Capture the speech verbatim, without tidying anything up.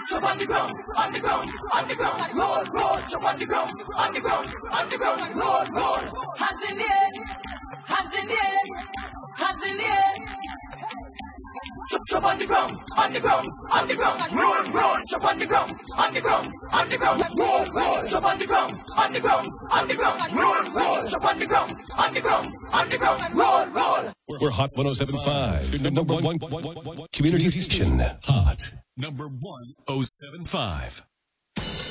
jump on the ground, on the ground, on the ground, roll, roll, jump on the ground, on the ground, on the ground, roll, roll, hands in the air, hands in the air, hands in the air. Jump, jump on the ground, on the ground, on the ground, roll, roll, jump on the ground, on the ground, on the ground, roll, roll, jump on the ground, on the ground, on the ground, roll, roll, jump on the ground, on the ground, on the ground, roll, roll. We're Hot one oh seven point five, number one community station. Hot number one oh seven point five.